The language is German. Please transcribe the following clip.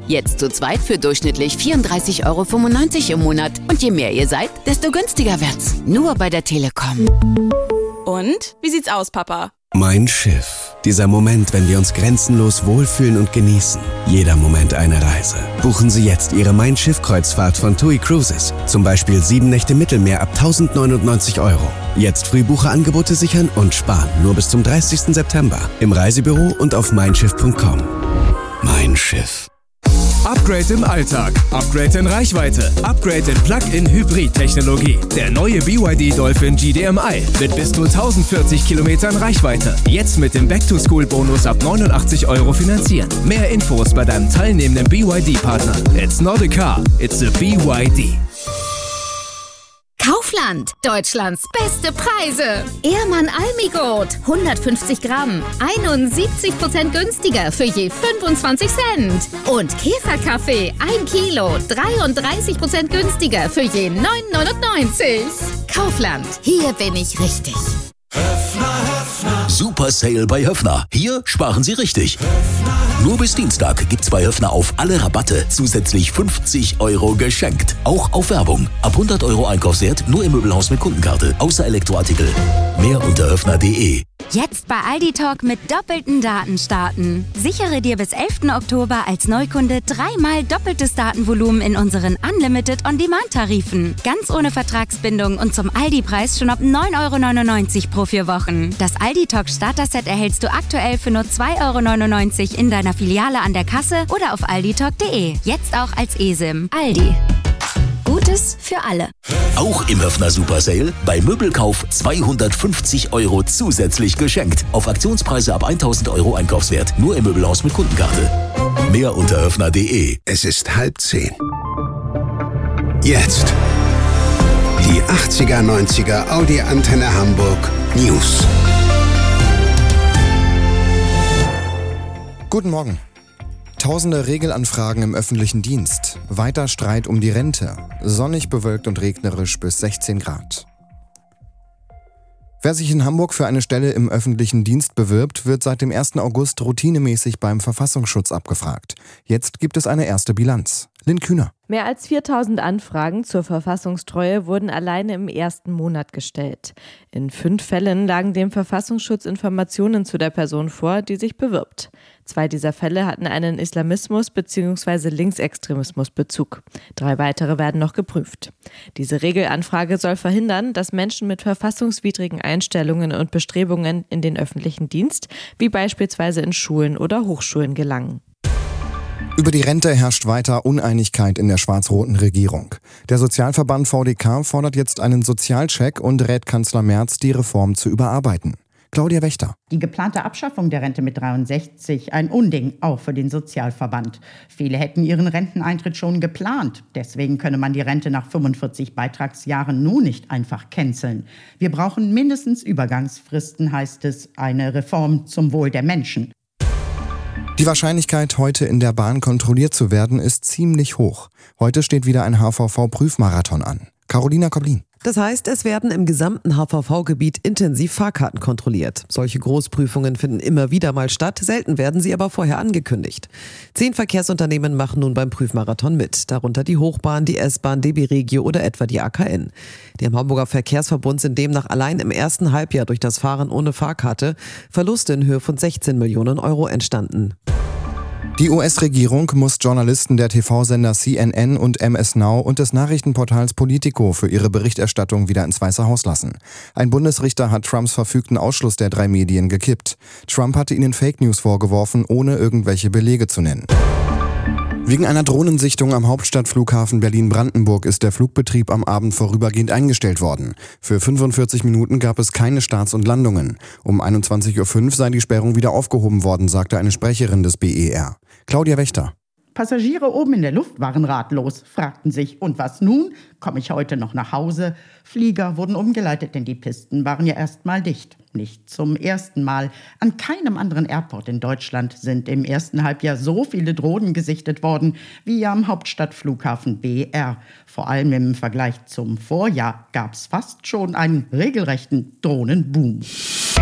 Jetzt zu zweit für durchschnittlich 34,95 € im Monat. Und je mehr ihr seid, desto günstiger wird's. Nur bei der Telekom. Und? Wie sieht's aus, Papa? Mein Schiff. Dieser Moment, wenn wir uns grenzenlos wohlfühlen und genießen. Jeder Moment eine Reise. Buchen Sie jetzt Ihre Mein Schiff-Kreuzfahrt von TUI Cruises. Zum Beispiel 7 Nächte Mittelmeer ab 1.099 €. Jetzt Frühbucherangebote sichern und sparen. Nur bis zum 30. September. Im Reisebüro und auf meinschiff.com. Mein Schiff. Upgrade im Alltag, Upgrade in Reichweite, Upgrade in Plug-in-Hybrid-Technologie. Der neue BYD Dolphin GDMI mit bis zu 1040 Kilometern Reichweite. Jetzt mit dem Back-to-School-Bonus ab 89 € finanzieren. Mehr Infos bei deinem teilnehmenden BYD-Partner. It's not a car, it's a BYD. Kaufland, Deutschlands beste Preise. Ehrmann Almigold, 150 Gramm, 71% günstiger für je 25 Cent. Und Käferkaffee, 1 Kilo, 33% günstiger für je 9,99 €. Kaufland, hier bin ich richtig. Super Sale bei Höffner. Hier sparen Sie richtig. Nur bis Dienstag gibt's bei Höffner auf alle Rabatte zusätzlich 50 € geschenkt. Auch auf Werbung. Ab 100 € Einkaufswert nur im Möbelhaus mit Kundenkarte. Außer Elektroartikel. Mehr unter höffner.de. Jetzt bei Aldi Talk mit doppelten Daten starten. Sichere dir bis 11. Oktober als Neukunde 3-mal doppeltes Datenvolumen in unseren Unlimited On-Demand-Tarifen. Ganz ohne Vertragsbindung und zum Aldi-Preis schon ab 9,99 € pro 4 Wochen. Das Aldi Talk Starter-Set erhältst du aktuell für nur 2,99 € in deiner Filiale an der Kasse oder auf alditalk.de. Jetzt auch als eSIM. Aldi. Gutes für alle. Auch im Höffner Super Sale bei Möbelkauf 250 € zusätzlich geschenkt. Auf Aktionspreise ab 1.000 € Einkaufswert. Nur im Möbelhaus mit Kundenkarte. Mehr unter höffner.de. Es ist 9:30. Jetzt die 80er, 90er Audi Antenne Hamburg News. Guten Morgen. Tausende Regelanfragen im öffentlichen Dienst. Weiter Streit um die Rente. Sonnig, bewölkt und regnerisch bis 16 Grad. Wer sich in Hamburg für eine Stelle im öffentlichen Dienst bewirbt, wird seit dem 1. August routinemäßig beim Verfassungsschutz abgefragt. Jetzt gibt es eine erste Bilanz. Lynn Kühner. Mehr als 4.000 Anfragen zur Verfassungstreue wurden alleine im ersten Monat gestellt. In 5 Fällen lagen dem Verfassungsschutz Informationen zu der Person vor, die sich bewirbt. 2 dieser Fälle hatten einen Islamismus- bzw. Linksextremismus-Bezug. 3 weitere werden noch geprüft. Diese Regelanfrage soll verhindern, dass Menschen mit verfassungswidrigen Einstellungen und Bestrebungen in den öffentlichen Dienst, wie beispielsweise in Schulen oder Hochschulen, gelangen. Über die Rente herrscht weiter Uneinigkeit in der schwarz-roten Regierung. Der Sozialverband VDK fordert jetzt einen Sozialcheck und rät Kanzler Merz, die Reform zu überarbeiten. Claudia Wächter. Die geplante Abschaffung der Rente mit 63, ein Unding, auch für den Sozialverband. Viele hätten ihren Renteneintritt schon geplant. Deswegen könne man die Rente nach 45 Beitragsjahren nun nicht einfach canceln. Wir brauchen mindestens Übergangsfristen, heißt es, eine Reform zum Wohl der Menschen. Die Wahrscheinlichkeit, heute in der Bahn kontrolliert zu werden, ist ziemlich hoch. Heute steht wieder ein HVV-Prüfmarathon an. Carolina Koblin. Das heißt, es werden im gesamten HVV-Gebiet intensiv Fahrkarten kontrolliert. Solche Großprüfungen finden immer wieder mal statt, selten werden sie aber vorher angekündigt. 10 Verkehrsunternehmen machen nun beim Prüfmarathon mit, darunter die Hochbahn, die S-Bahn, DB Regio oder etwa die AKN. Dem Hamburger Verkehrsverbund sind demnach allein im ersten Halbjahr durch das Fahren ohne Fahrkarte Verluste in Höhe von 16 Millionen € entstanden. Die US-Regierung muss Journalisten der TV-Sender CNN und MS Now und des Nachrichtenportals Politico für ihre Berichterstattung wieder ins Weiße Haus lassen. Ein Bundesrichter hat Trumps verfügten Ausschluss der 3 Medien gekippt. Trump hatte ihnen Fake News vorgeworfen, ohne irgendwelche Belege zu nennen. Wegen einer Drohnensichtung am Hauptstadtflughafen Berlin-Brandenburg ist der Flugbetrieb am Abend vorübergehend eingestellt worden. Für 45 Minuten gab es keine Starts und Landungen. Um 21:05 Uhr sei die Sperrung wieder aufgehoben worden, sagte eine Sprecherin des BER. Claudia Wächter. Passagiere oben in der Luft waren ratlos, fragten sich, und was nun? Komme ich heute noch nach Hause? Flieger wurden umgeleitet, denn die Pisten waren ja erst mal dicht. Nicht zum ersten Mal. An keinem anderen Airport in Deutschland sind im ersten Halbjahr so viele Drohnen gesichtet worden wie am Hauptstadtflughafen BER. Vor allem im Vergleich zum Vorjahr gab es fast schon einen regelrechten Drohnenboom.